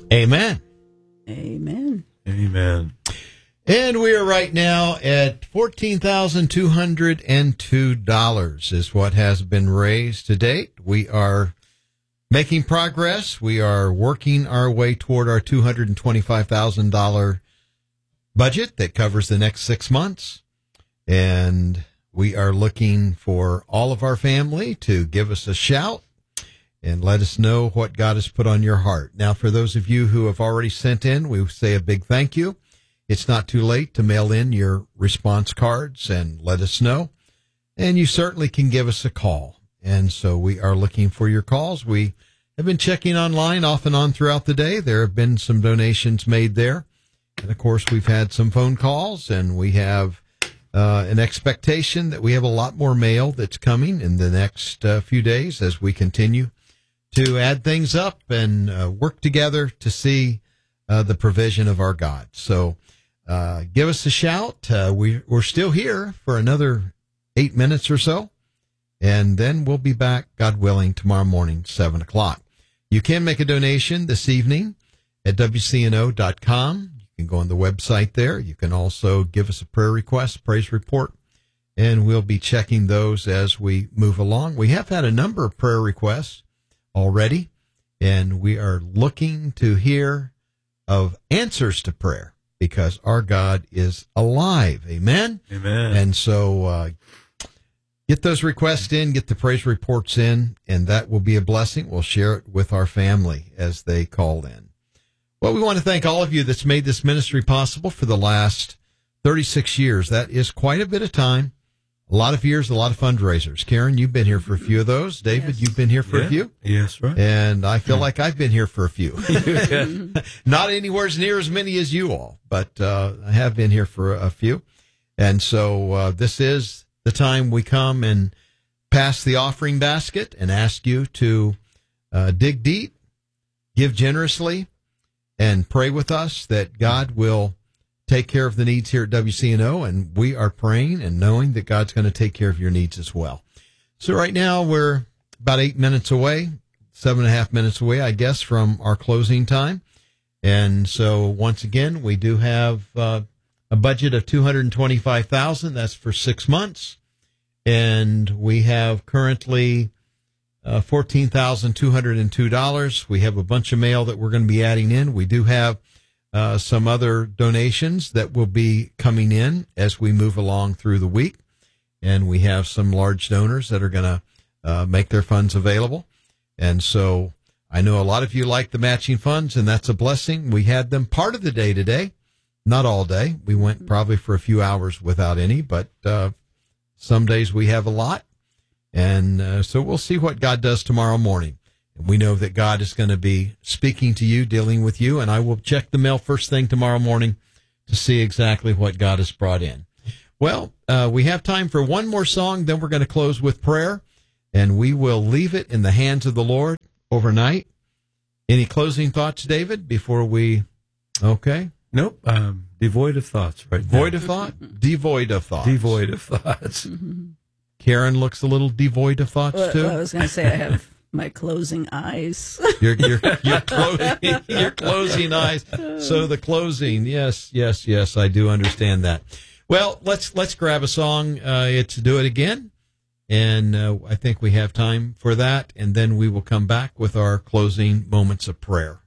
Amen. Amen. Amen. And we are right now at $14,202 is what has been raised to date. We are making progress. We are working our way toward our $225,000 budget that covers the next 6 months. And we are looking for all of our family to give us a shout and let us know what God has put on your heart. Now, for those of you who have already sent in, we say a big thank you. It's not too late to mail in your response cards and let us know. And you certainly can give us a call. And so we are looking for your calls. We have been checking online off and on throughout the day. There have been some donations made there. And, of course, we've had some phone calls, and we have an expectation that we have a lot more mail that's coming in the next few days as we continue to add things up and work together to see the provision of our God. So give us a shout. We're still here for another 8 minutes or so, and then we'll be back, God willing, tomorrow morning, 7 o'clock. You can make a donation this evening at WCNO.com. You can go on the website there. You can also give us a prayer request, praise report, and we'll be checking those as we move along. We have had a number of prayer requests already, and we are looking to hear of answers to prayer because our God is alive. Amen? Amen. And so get those requests in, get the praise reports in, and that will be a blessing. We'll share it with our family as they call in. Well, we want to thank all of you that's made this ministry possible for the last 36 years. That is quite a bit of time. A lot of years, a lot of fundraisers. Karen, you've been here for a few of those. David, you've been here for a few. Yes, right. And I feel like I've been here for a few. Not anywhere near as many as you all, but I have been here for a few. And so this is the time we come and pass the offering basket and ask you to dig deep, give generously, and pray with us that God will take care of the needs here at WCNO, and we are praying and knowing that God's going to take care of your needs as well. So right now we're about 8 minutes away, 7.5 minutes away, I guess, from our closing time. And so once again, we do have a budget of $225,000. That's for 6 months. And we have currently $14,202. We have a bunch of mail that we're going to be adding in. We do have some other donations that will be coming in as we move along through the week. And we have some large donors that are going to make their funds available. And so I know a lot of you like the matching funds, and that's a blessing. We had them part of the day today, not all day. We went probably for a few hours without any, but some days we have a lot. And so we'll see what God does tomorrow morning. And we know that God is going to be speaking to you, dealing with you, and I will check the mail first thing tomorrow morning to see exactly what God has brought in. Well, we have time for one more song, then we're going to close with prayer, and we will leave it in the hands of the Lord overnight. Any closing thoughts, David, before we... Okay. Nope. Devoid of thoughts right now. Void of thought? Devoid of thoughts. Devoid of thoughts. Karen looks a little devoid of thoughts, too. Well, I was going to say I have my closing eyes. Your closing eyes. So the closing, yes, I do understand that. Well, let's grab a song. It's Do It Again, and I think we have time for that, and then we will come back with our closing moments of prayer.